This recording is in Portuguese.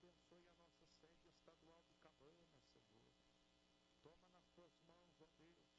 abençoe a nossa sede estadual de Cabana, Senhor. Toma nas tuas mãos, ó Deus,